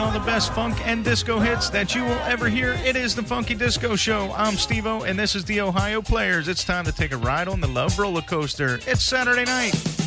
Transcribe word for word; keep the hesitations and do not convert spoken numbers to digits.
all the best funk and disco hits that you will ever hear. It is the Funky Disco Show. I'm Steve-O, and this is the Ohio Players. It's time to take a ride on the love roller coaster. It's Saturday night.